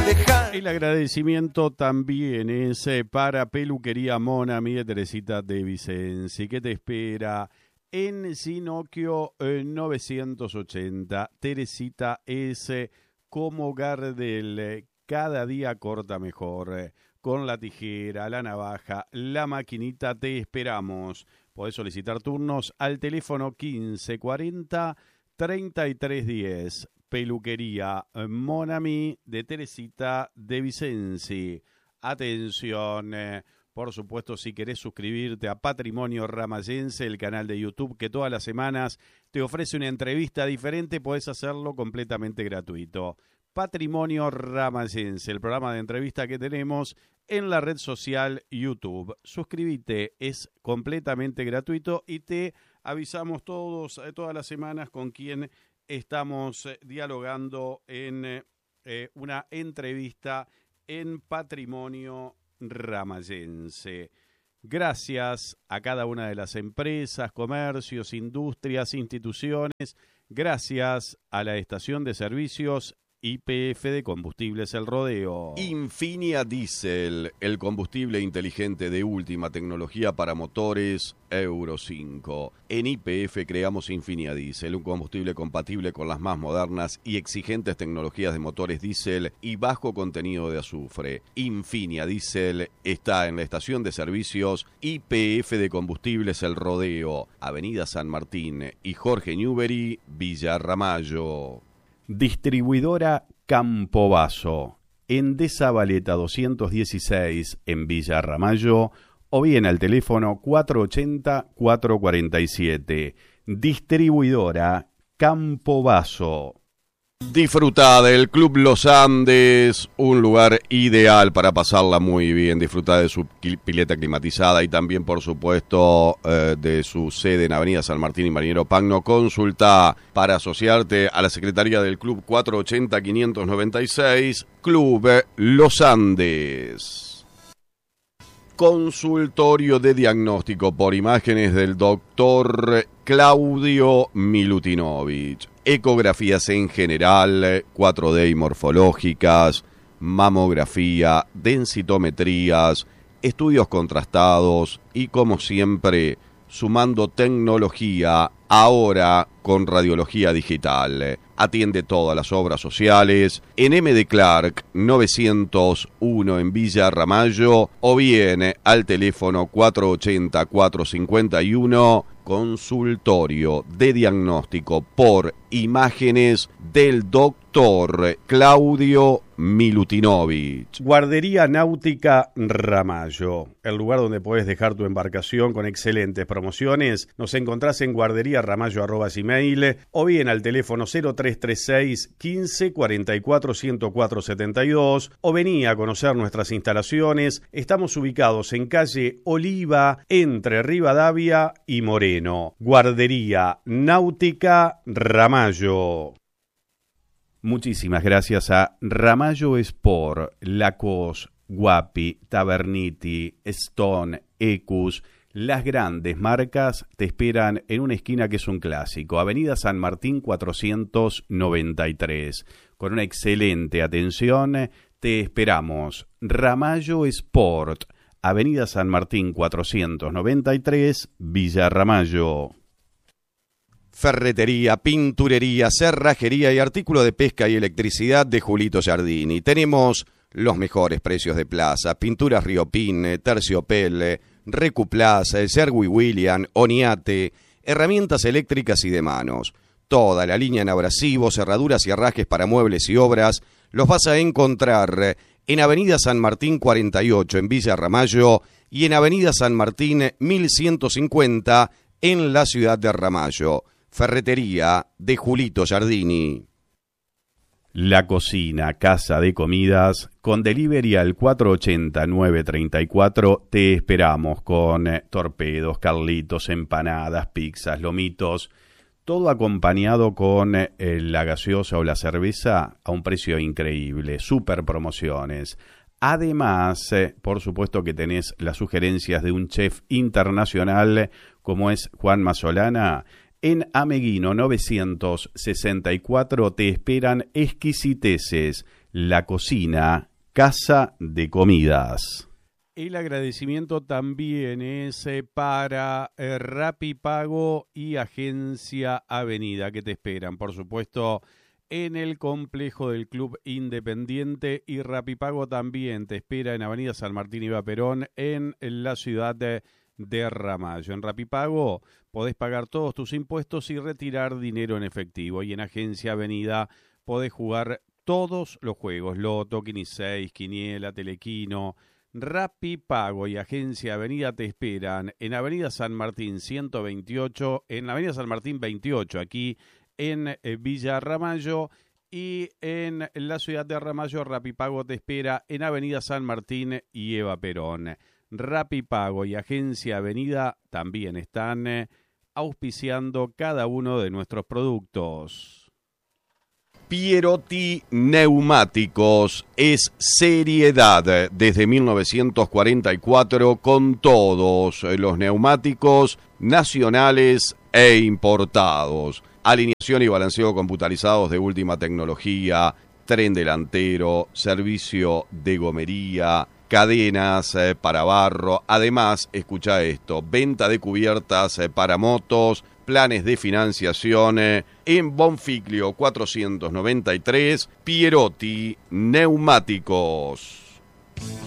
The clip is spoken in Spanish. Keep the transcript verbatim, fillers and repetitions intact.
dejar. El agradecimiento también es eh, para Peluquería Monami de Teresita de Vicenzi, que te espera en Sinocchio eh, novecientos ochenta. Teresita es eh, como Gardel, eh, cada día corta mejor. Eh, con la tijera, la navaja, la maquinita, te esperamos. Podés solicitar turnos al teléfono quince cuarenta treinta y tres diez. Peluquería Monami de Teresita de Vicenzi. Atención, eh, por supuesto, si querés suscribirte a Patrimonio Ramayense, el canal de YouTube que todas las semanas te ofrece una entrevista diferente, podés hacerlo completamente gratuito. Patrimonio Ramayense, el programa de entrevista que tenemos en la red social YouTube. Suscríbete, es completamente gratuito y te avisamos todos, todas las semanas con quien estamos eh, dialogando en eh, una entrevista en Patrimonio Ramayense. Gracias a cada una de las empresas, comercios, industrias, instituciones. Gracias a la estación de servicios Y P F de Combustibles El Rodeo. Infinia Diesel, el combustible inteligente de última tecnología para motores Euro cinco. En Y P F creamos Infinia Diesel, un combustible compatible con las más modernas y exigentes tecnologías de motores diésel y bajo contenido de azufre. Infinia Diesel está en la estación de servicios Y P F de Combustibles El Rodeo, Avenida San Martín y Jorge Newbery, Villa Ramallo. Distribuidora Campobasso, Endesa Valeta doscientos dieciséis en Villa Ramallo o bien al teléfono cuatro ochenta cuatro cuarenta y siete. Distribuidora Campobasso. Disfruta del Club Los Andes, un lugar ideal para pasarla muy bien. Disfruta de su pileta climatizada y también, por supuesto, eh, de su sede en Avenida San Martín y Marinero Pagno. Consulta para asociarte a la Secretaría del Club cuatro ochenta quinientos noventa y seis, Club Los Andes. Consultorio de diagnóstico por imágenes del doctor Claudio Milutinovich. Ecografías en general, cuatro D y morfológicas, mamografía, densitometrías, estudios contrastados y, como siempre, sumando tecnología, ahora con radiología digital. Atiende todas las obras sociales en M de Clark novecientos uno en Villa Ramallo o bien al teléfono cuatro ochenta cuatro cincuenta y uno. Consultorio de diagnóstico por imágenes del doctor Claudio Milutinovich. Guardería Náutica Ramallo, el lugar donde puedes dejar tu embarcación con excelentes promociones. Nos encontrás en guarderiyaramallo arroba gmail o bien al teléfono cero tres tres seis quince cuarenta y cuatro ciento cuatro setenta y dos o vení a conocer nuestras instalaciones. Estamos ubicados en calle Oliva entre Rivadavia y Moreno. Guardería Náutica Ramallo. Muchísimas gracias a Ramallo Sport, Lacoste, Guapi, Taverniti, Stone, Ecus. Las grandes marcas te esperan en una esquina que es un clásico, Avenida San Martín cuatrocientos noventa y tres. Con una excelente atención te esperamos. Ramallo Sport, Avenida San Martín cuatrocientos noventa y tres, Villa Ramallo. Ferretería, pinturería, cerrajería y artículo de pesca y electricidad de Julito Giardini. Tenemos los mejores precios de plaza: pinturas Riopin, Terciopel, Recuplaza, Sherwin Williams, Oniate, herramientas eléctricas y de manos. Toda la línea en abrasivos, cerraduras y herrajes para muebles y obras los vas a encontrar en Avenida San Martín cuarenta y ocho en Villa Ramallo y en Avenida San Martín mil ciento cincuenta en la ciudad de Ramallo. Ferretería de Julito Giardini. La Cocina, Casa de Comidas, con delivery al cuatro ochenta nueve treinta y cuatro. Te esperamos con eh, torpedos, carlitos, empanadas, pizzas, lomitos. Todo acompañado con eh, la gaseosa o la cerveza a un precio increíble. Super promociones. Además, eh, por supuesto que tenés las sugerencias de un chef internacional como es Juan Masolana. En Ameguino novecientos sesenta y cuatro te esperan exquisiteces, La Cocina, Casa de Comidas. El agradecimiento también es eh, para eh, Rapipago y Agencia Avenida, que te esperan, por supuesto, en el complejo del Club Independiente, y Rapipago también te espera en Avenida San Martín y Eva Perón, en la ciudad de, de Ramallo. En Rapipago podés pagar todos tus impuestos y retirar dinero en efectivo, y en Agencia Avenida podés jugar todos los juegos, Loto, Quini seis, Quiniela, Telequino. Rapipago y Agencia Avenida te esperan en Avenida San Martín ciento veintiocho, en Avenida San Martín veintiocho, aquí en eh, Villa Ramallo, y en la ciudad de Ramallo, Rapipago te espera en Avenida San Martín y Eva Perón. Rapipago y Agencia Avenida también están eh, auspiciando cada uno de nuestros productos. Pierotti Neumáticos es seriedad desde mil novecientos cuarenta y cuatro con todos los neumáticos nacionales e importados. Alineación y balanceo computarizados de última tecnología, tren delantero, servicio de gomería, cadenas eh, para barro. Además, escucha esto, venta de cubiertas eh, para motos, planes de financiación eh, en Bonfiglio cuatrocientos noventa y tres, Pierotti Neumáticos.